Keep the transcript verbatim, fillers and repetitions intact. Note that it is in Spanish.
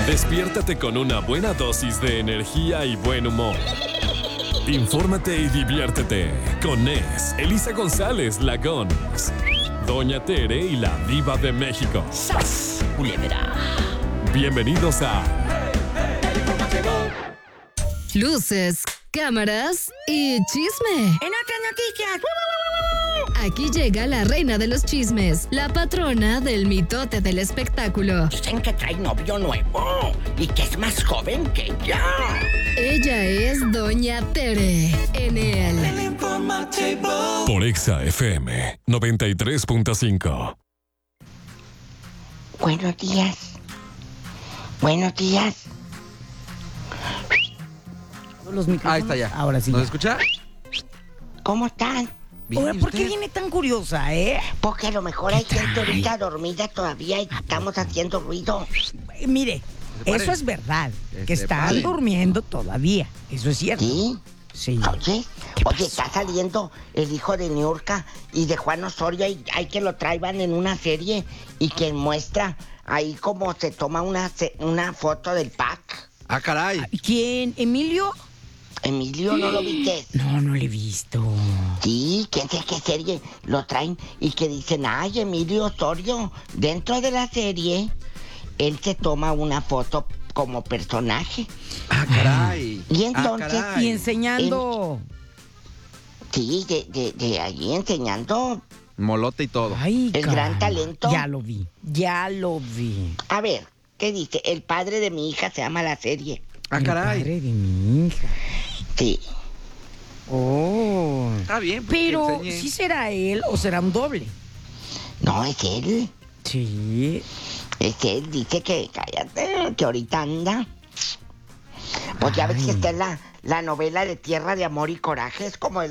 Despiértate con una buena dosis de energía y buen humor. Infórmate y diviértete con Nes, Elisa González, la Gons, Doña Tere y la Diva de México. ¡Sas, culebra! Bienvenidos a Luces, cámaras y chisme. En otras noticias. Aquí llega la reina de los chismes, la patrona del mitote del espectáculo. Dicen que trae novio nuevo y que es más joven que ella. Ella es Doña Tere en el por Exa F M noventa y tres punto cinco. Buenos días. Buenos días. Los micrófonos. Ahí está ya. Ahora sí. ¿Nos ya. escucha? ¿Cómo están? Bien, Ahora, ¿y ¿por qué usted? viene tan curiosa, eh? Porque a lo mejor hay gente trae? ahorita dormida todavía y estamos haciendo ruido. Eh, Mire, Preparen. eso es verdad. Que Que se están paren. durmiendo todavía. Eso es cierto. ¿Sí? Sí. Oye, ¿Qué oye, pasó? está saliendo el hijo de Niurka y de Juan Osorio. Hay, hay que lo traigan en una serie y que muestra ahí cómo se toma una, se- una foto del pack. Ah, caray. ¿Quién? ¿Emilio? Emilio, ¿no lo viste? No, no le he visto. Sí, quién sé qué serie lo traen y que dicen, ay, Emilio Osorio, dentro de la serie, él se toma una foto como personaje. Ah, caray. Y Ah, entonces- caray. Y enseñando. Sí, de, de, de ahí enseñando Molote y todo. Ay, el gran caramba. talento. Ya lo vi. Ya lo vi. A ver, ¿qué dice? El padre de mi hija se llama la serie. Ah, El caray. padre de mi hija. Sí. Oh. Está bien. pues, que Pero, enseñe. ¿sí será él o será un doble? No, es él. Sí. Es él. Dice que, cállate, que ahorita anda. Pues ya ves que Ay. está en la, la novela de Tierra de Amor y Coraje. Es como el